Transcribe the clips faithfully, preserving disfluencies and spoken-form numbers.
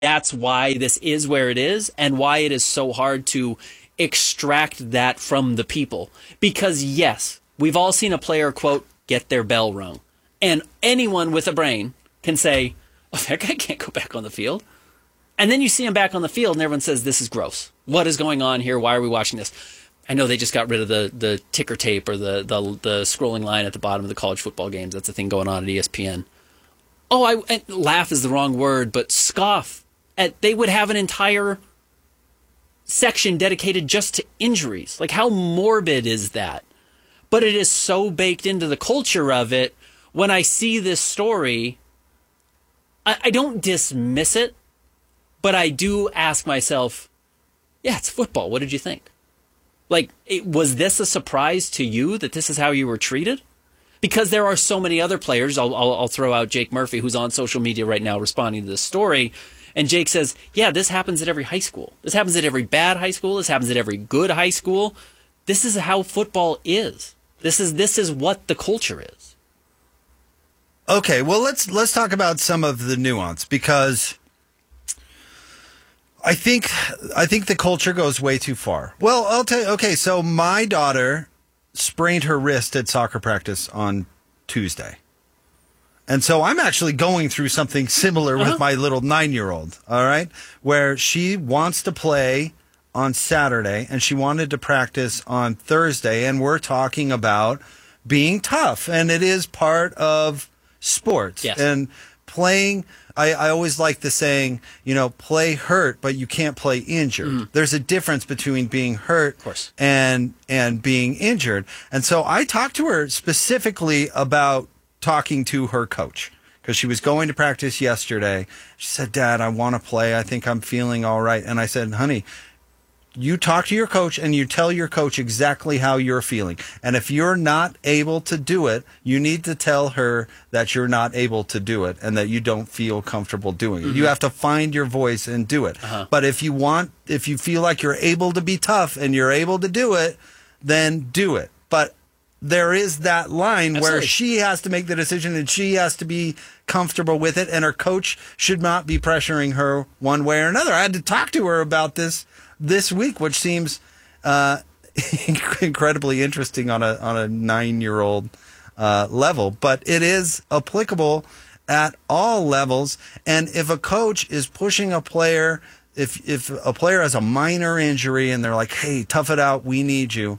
that's why this is where it is and why it is so hard to extract that from the people. Because yes, we've all seen a player, quote, get their bell rung. And anyone with a brain can say, oh, that guy can't go back on the field. And then you see him back on the field and everyone says, this is gross. What is going on here? Why are we watching this? I know they just got rid of the, the ticker tape or the, the the scrolling line at the bottom of the college football games. That's a thing going on at E S P N. Oh, I and laugh is the wrong word, but scoff at they would have an entire section dedicated just to injuries. Like, how morbid is that? But it is so baked into the culture of it. When I see this story, I, I don't dismiss it, but I do ask myself, yeah, it's football. What did you think? Like, it, was this a surprise to you that this is how you were treated? Because there are so many other players. I'll, I'll, I'll throw out Jake Murphy, who's on social media right now responding to this story. And Jake says, yeah, this happens at every high school. This happens at every bad high school. This happens at every good high school. This is how football is. This is this is what the culture is. Okay, well, let's let's talk about some of the nuance, because I think I think the culture goes way too far. Well, I'll tell you. Okay, so my daughter sprained her wrist at soccer practice on Tuesday. And so I'm actually going through something similar uh-huh. with my little nine-year-old, all right, where she wants to play on Saturday and she wanted to practice on Thursday, and we're talking about being tough, and it is part of sports. Yes. And playing, I, I always like the saying, you know, play hurt, but you can't play injured. Mm. There's a difference between being hurt of course. and and being injured. And so I talked to her specifically about talking to her coach, because she was going to practice yesterday. She said, Dad, I want to play. I think I'm feeling all right. And I said, honey, you talk to your coach and you tell your coach exactly how you're feeling. And if you're not able to do it, you need to tell her that you're not able to do it and that you don't feel comfortable doing it. Mm-hmm. You have to find your voice and do it. Uh-huh. But if you want, if you feel like you're able to be tough and you're able to do it, then do it. But there is that line Absolutely. Where she has to make the decision and she has to be comfortable with it, and her coach should not be pressuring her one way or another. I had to talk to her about this this week, which seems uh, incredibly interesting on a on a nine-year-old uh, level, but it is applicable at all levels. And if a coach is pushing a player, if if a player has a minor injury and they're like, "Hey, tough it out, we need you,"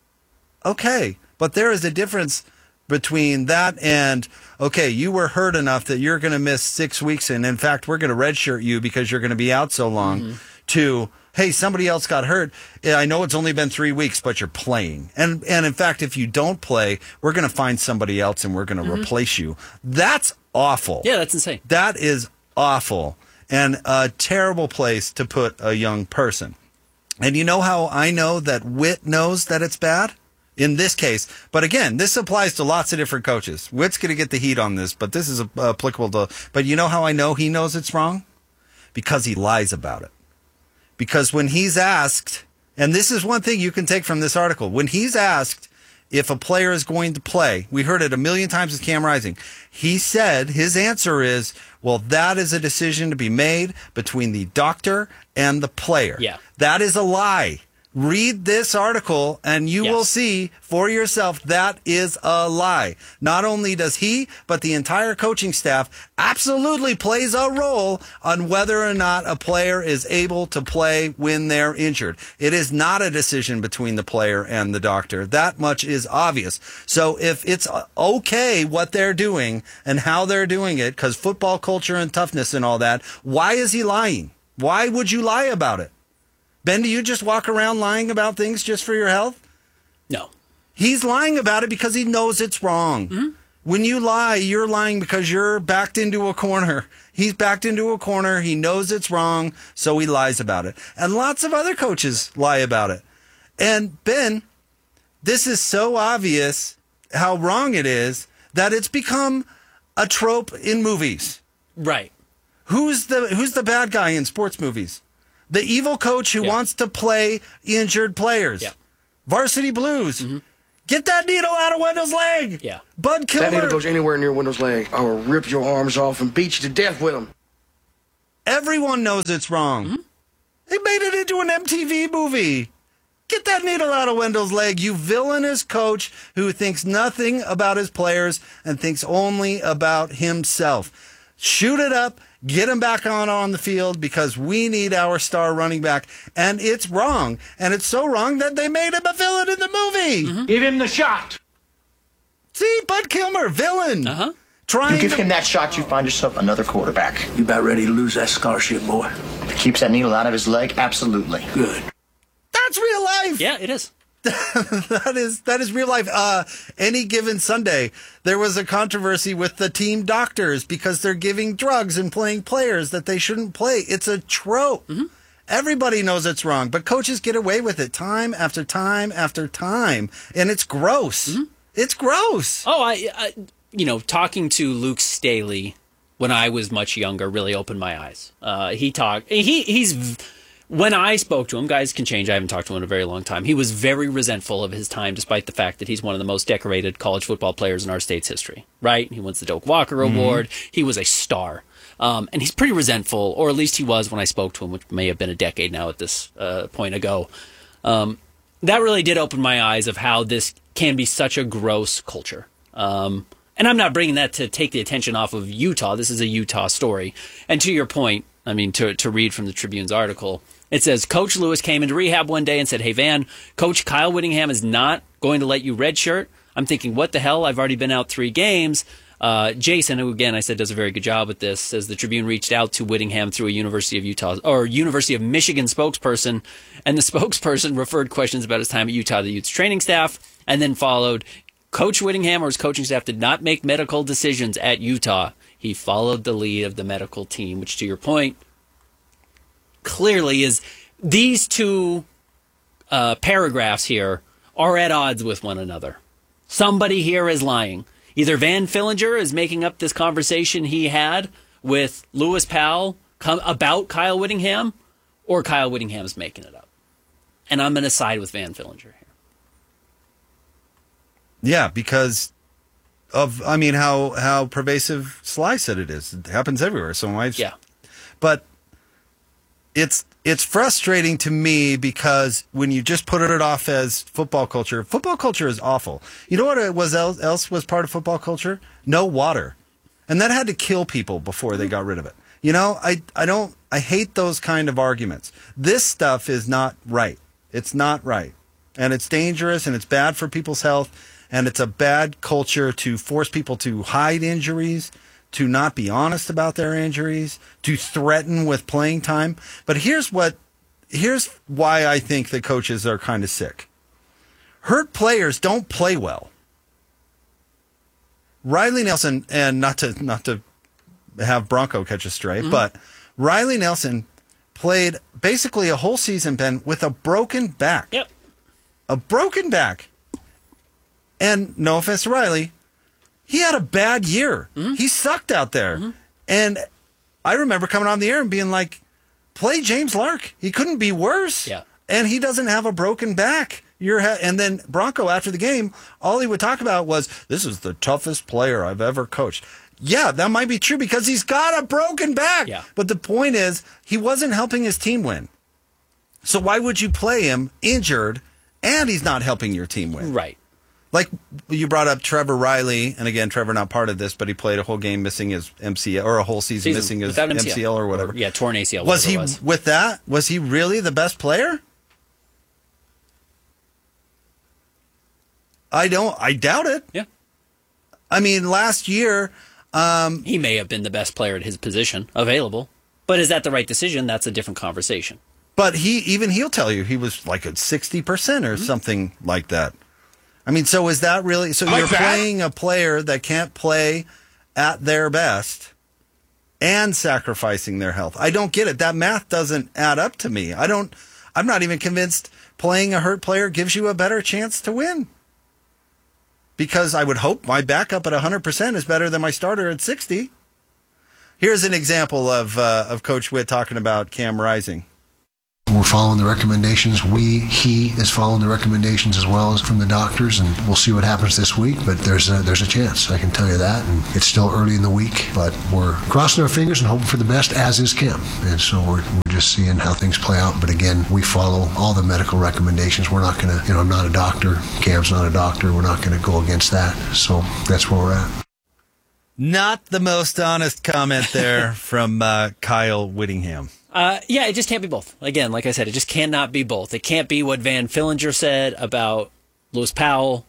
okay. But there is a difference between that and, okay, you were hurt enough that you're going to miss six weeks, and in fact, we're going to redshirt you because you're going to be out so long, mm-hmm. to, hey, somebody else got hurt. I know it's only been three weeks, but you're playing. And and in fact, if you don't play, we're going to find somebody else and we're going to mm-hmm. replace you. That's awful. Yeah, that's insane. That is awful and a terrible place to put a young person. And you know how I know that Whit knows that it's bad? In this case, but again, this applies to lots of different coaches. Whit's going to get the heat on this, but this is uh, applicable to, but you know how I know he knows it's wrong? Because he lies about it. Because when he's asked, and this is one thing you can take from this article, when he's asked if a player is going to play, we heard it a million times with Cam Rising, he said his answer is, well, that is a decision to be made between the doctor and the player. Yeah. That is a lie. Read this article and you yes. will see for yourself that is a lie. Not only does he, but the entire coaching staff absolutely plays a role on whether or not a player is able to play when they're injured. It is not a decision between the player and the doctor. That much is obvious. So if it's okay what they're doing and how they're doing it, because football culture and toughness and all that, why is he lying? Why would you lie about it? Ben, do you just walk around lying about things just for your health? No. He's lying about it because he knows it's wrong. Mm-hmm. When you lie, you're lying because you're backed into a corner. He's backed into a corner. He knows it's wrong, so he lies about it. And lots of other coaches lie about it. And Ben, this is so obvious how wrong it is that it's become a trope in movies. Right. Who's the who's the bad guy in sports movies? The evil coach who yeah. wants to play injured players. Yeah. Varsity Blues. Mm-hmm. Get that needle out of Wendell's leg. Yeah. Bud Killer. That needle goes anywhere near Wendell's leg, I will rip your arms off and beat you to death with them. Everyone knows it's wrong. Mm-hmm. They made it into an M T V movie. Get that needle out of Wendell's leg, you villainous coach who thinks nothing about his players and thinks only about himself. Shoot it up, get him back on on the field because we need our star running back. And it's wrong. And it's so wrong that they made him a villain in the movie. Mm-hmm. Give him the shot. See, Bud Kilmer, villain. Uh-huh. Trying you give to- him that shot, you find yourself another quarterback. You about ready to lose that scholarship, boy? If it keeps that needle out of his leg, absolutely. Good. That's real life. Yeah, it is. that is that is real life. Uh, any given Sunday, there was a controversy with the team doctors because they're giving drugs and playing players that they shouldn't play. It's a trope. Mm-hmm. Everybody knows it's wrong, but coaches get away with it time after time after time, and it's gross. Mm-hmm. It's gross. Oh, I, I, you know, talking to Luke Staley when I was much younger really opened my eyes. Uh, he talked. He he's. When I spoke to him, guys can change. I haven't talked to him in a very long time. He was very resentful of his time, despite the fact that he's one of the most decorated college football players in our state's history, right? He wins the Doak Walker mm-hmm. Award. He was a star. Um, and he's pretty resentful, or at least he was when I spoke to him, which may have been a decade now at this uh, point ago. Um, that really did open my eyes of how this can be such a gross culture. Um, and I'm not bringing that to take the attention off of Utah. This is a Utah story. And to your point, I mean, to, to read from the Tribune's article, it says, Coach Lewis came into rehab one day and said, hey, Van, Coach Kyle Whittingham is not going to let you redshirt. I'm thinking, what the hell? I've already been out three games. Uh, Jason, who, again, I said does a very good job with this, says the Tribune reached out to Whittingham through a University of Utah or University of Michigan spokesperson, and the spokesperson referred questions about his time at Utah to the Utes training staff, and then followed, Coach Whittingham or his coaching staff did not make medical decisions at Utah. He followed the lead of the medical team, which, to your point, clearly is these two uh, paragraphs here are at odds with one another. Somebody here is lying. Either Van Fillinger is making up this conversation he had with Lewis Powell com- about Kyle Whittingham, or Kyle Whittingham is making it up. And I'm going to side with Van Fillinger here. Yeah, because of, I mean, how, how pervasive Sly said it is. It happens everywhere. So my, yeah. But it's it's frustrating to me because when you just put it off as football culture, football culture is awful. You know what it was else, else was part of football culture? No water. And that had to kill people before they got rid of it. You know, I, I don't, I hate those kind of arguments. This stuff is not right. It's not right. And it's dangerous and it's bad for people's health. And it's a bad culture to force people to hide injuries, to not be honest about their injuries, to threaten with playing time. But here's what, here's why I think the coaches are kind of sick. Hurt players don't play well. Riley Nelson, and not to not to have Bronco catch a stray, mm-hmm. but Riley Nelson played basically a whole season, Ben, with a broken back. Yep. A broken back. And no offense to Riley, he had a bad year. Mm-hmm. He sucked out there. Mm-hmm. And I remember coming on the air and being like, play James Lark. He couldn't be worse. Yeah. And he doesn't have a broken back. You're ha- and then Bronco, after the game, all he would talk about was, this is the toughest player I've ever coached. Yeah, that might be true because he's got a broken back. Yeah. But the point is, he wasn't helping his team win. So why would you play him injured and he's not helping your team win? Right. Like you brought up Trevor Riley, and again, Trevor not part of this, but he played a whole game missing his M C L, or a whole season, season missing his M C L. M C L or whatever. Or, yeah, torn A C L. Was he, was. with that, was he really the best player? I don't, I doubt it. Yeah. I mean, last year... Um, he may have been the best player at his position available, but is that the right decision? That's a different conversation. But he, even he'll tell you, he was like at sixty percent or mm-hmm. something like that. I mean, so is that really... So like you're that? Playing a player that can't play at their best and sacrificing their health. I don't get it. That math doesn't add up to me. I don't... I'm not even convinced playing a hurt player gives you a better chance to win. Because I would hope my backup at one hundred percent is better than my starter at sixty. Here's an example of uh, of Coach Witt talking about Cam Rising. We'll following the recommendations. We, he is following the recommendations as well as from the doctors, and we'll see what happens this week, but there's a, there's a chance, I can tell you that, and it's still early in the week, but we're crossing our fingers and hoping for the best, as is Kim, and so we're, we're just seeing how things play out, but again, we follow all the medical recommendations. We're not going to, you know, I'm not a doctor, Cam's not a doctor, we're not going to go against that, so that's where we're at. Not the most honest comment there from uh, Kyle Whittingham. Uh, yeah, it just can't be both. Again, like I said, it just cannot be both. It can't be what Van Fillinger said about Lewis Powell,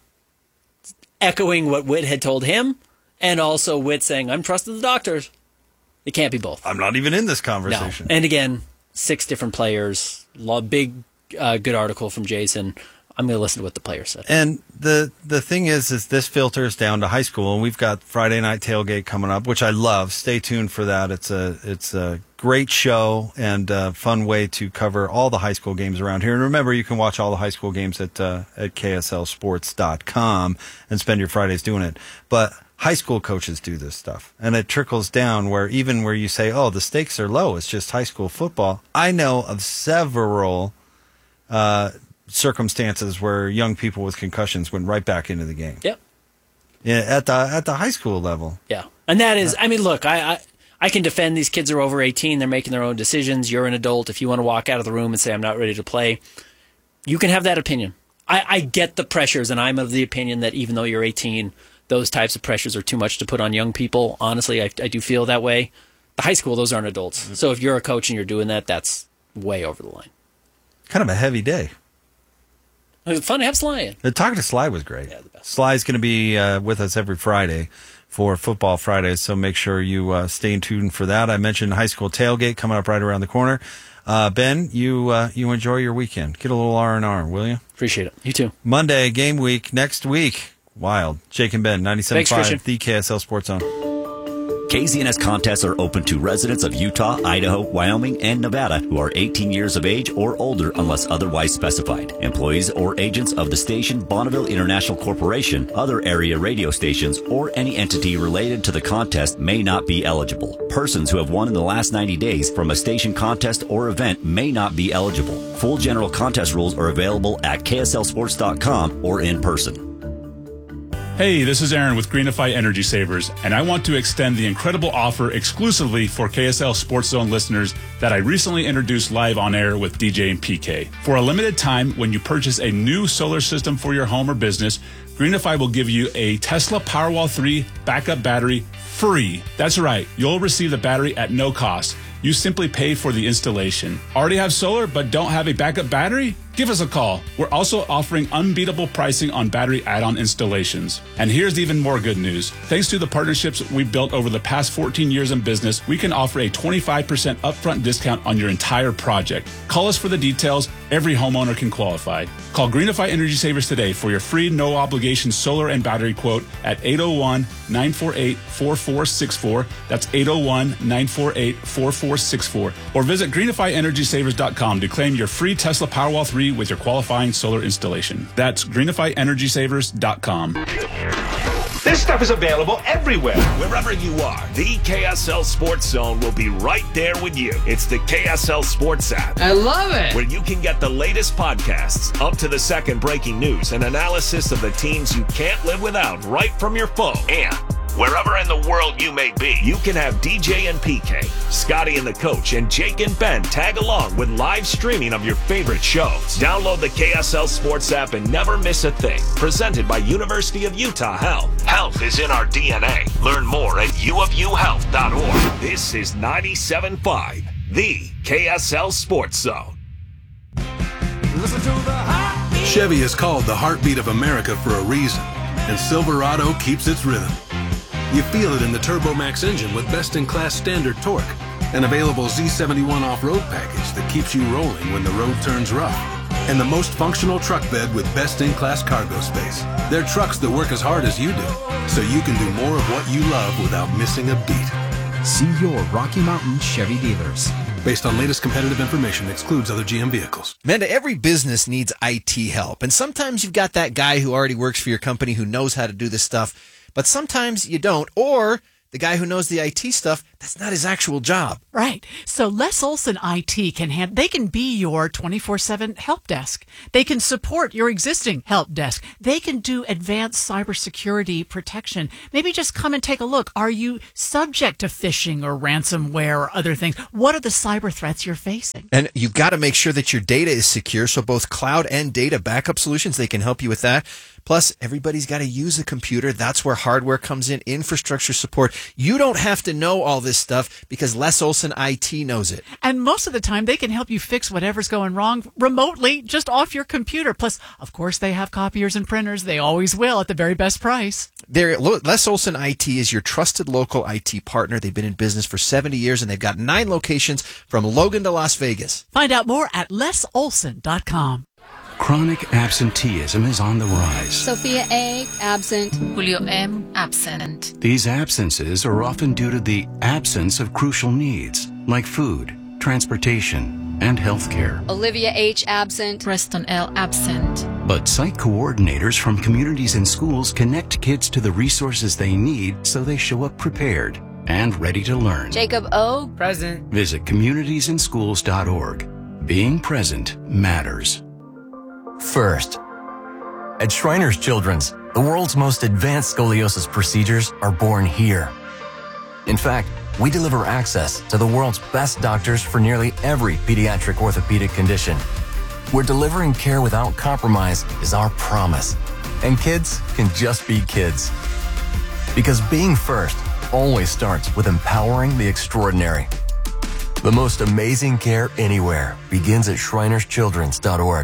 echoing what Witt had told him, and also Witt saying, I'm trusting the doctors. It can't be both. I'm not even in this conversation. No. And again, six different players, big, uh, good article from Jason. I'm going to listen to what the players said. And the the thing is, is this filters down to high school, and we've got Friday Night Tailgate coming up, which I love. Stay tuned for that. It's a it's a great show and a fun way to cover all the high school games around here. And remember, you can watch all the high school games at uh, at K S L sports dot com and spend your Fridays doing it. But high school coaches do this stuff, and it trickles down where even where you say, oh, the stakes are low, it's just high school football. I know of several uh circumstances where young people with concussions went right back into the game. Yep. Yeah, at the at the high school level. Yeah. And that is, I mean, look, I, I I can defend these kids are over eighteen. They're making their own decisions. You're an adult. If you want to walk out of the room and say, I'm not ready to play, you can have that opinion. I, I get the pressures, and I'm of the opinion that even though you're eighteen, those types of pressures are too much to put on young people. Honestly, I, I do feel that way. The high school, those aren't adults. Mm-hmm. So if you're a coach and you're doing that, that's way over the line. Kind of a heavy day. It was fun to have Sly in. The talking to Sly was great. Yeah, the best. Sly's going to be uh, with us every Friday for Football Fridays, so make sure you uh, stay tuned for that. I mentioned high school tailgate coming up right around the corner. Uh, Ben, you uh, you enjoy your weekend. Get a little R and R, will you? Appreciate it. You too. Monday, game week, next week. Wild. Jake and Ben, ninety-seven point five, the K S L Sports Zone. K Z N S contests are open to residents of Utah, Idaho, Wyoming, and Nevada who are eighteen years of age or older unless otherwise specified. Employees or agents of the station Bonneville International Corporation, other area radio stations, or any entity related to the contest may not be eligible. Persons who have won in the last ninety days from a station contest or event may not be eligible. Full general contest rules are available at K S L sports dot com or in person. Hey, this is Aaron with Greenify Energy Savers, and I want to extend the incredible offer exclusively for K S L Sports Zone listeners that I recently introduced live on air with D J and P K. For a limited time, when you purchase a new solar system for your home or business, Greenify will give you a Tesla Powerwall three backup battery free. That's right, you'll receive the battery at no cost. You simply pay for the installation. Already have solar but don't have a backup battery? Give us a call. We're also offering unbeatable pricing on battery add-on installations. And here's even more good news. Thanks to the partnerships we've built over the past fourteen years in business, we can offer a twenty-five percent upfront discount on your entire project. Call us for the details. Every homeowner can qualify. Call Greenify Energy Savers today for your free no-obligation solar and battery quote at eight oh one, nine four eight, four four six four. That's eight oh one, nine four eight, four four six four. Or visit greenify energy savers dot com to claim your free Tesla Powerwall three with your qualifying solar installation. That's greenify energy savers dot com. This stuff is available everywhere. Wherever you are, the K S L Sports Zone will be right there with you. It's the K S L Sports app. I love it. Where you can get the latest podcasts, up to the second breaking news, and analysis of the teams you can't live without right from your phone. And wherever in the world you may be, you can have D J and P K, Scotty and the Coach, and Jake and Ben tag along with live streaming of your favorite shows. Download the K S L Sports app and never miss a thing. Presented by University of Utah Health. Health is in our D N A. Learn more at u of u health dot org. This is ninety-seven point five, the K S L Sports Zone. Listen to the heartbeat. Chevy is called the heartbeat of America for a reason, and Silverado keeps its rhythm. You feel it in the TurboMax engine with best-in-class standard torque, an available Z seventy-one off-road package that keeps you rolling when the road turns rough, and the most functional truck bed with best-in-class cargo space. They're trucks that work as hard as you do, so you can do more of what you love without missing a beat. See your Rocky Mountain Chevy dealers. Based on latest competitive information, excludes other G M vehicles. Amanda, every business needs I T help, and sometimes you've got that guy who already works for your company who knows how to do this stuff, but sometimes you don't, or the guy who knows the I T stuff, that's not his actual job. Right. So Les Olson I T can hand, they can be your twenty-four seven help desk. They can support your existing help desk. They can do advanced cybersecurity protection. Maybe just come and take a look. Are you subject to phishing or ransomware or other things? What are the cyber threats you're facing? And you've got to make sure that your data is secure. So both cloud and data backup solutions, they can help you with that. Plus, everybody's got to use a computer. That's where hardware comes in, infrastructure support. You don't have to know all this stuff because Les Olson I T knows it. And most of the time, they can help you fix whatever's going wrong remotely, just off your computer. Plus, of course, they have copiers and printers. They always will at the very best price. They're, Les Olson I T is your trusted local I T partner. They've been in business for seventy years, and they've got nine locations from Logan to Las Vegas. Find out more at les olson dot com. Chronic absenteeism is on the rise. Sophia A. absent. Julio M. absent. These absences are often due to the absence of crucial needs like food, transportation, and health care. Olivia H. absent. Preston L. absent. But site coordinators from communities and schools connect kids to the resources they need so they show up prepared and ready to learn. Jacob O. present. Visit communities and schools dot org. Being present matters. First, at Shriners Children's, the world's most advanced scoliosis procedures are born here. In fact, we deliver access to the world's best doctors for nearly every pediatric orthopedic condition. We're delivering care without compromise is our promise. And kids can just be kids. Because being first always starts with empowering the extraordinary. The most amazing care anywhere begins at Shriners Children's dot org.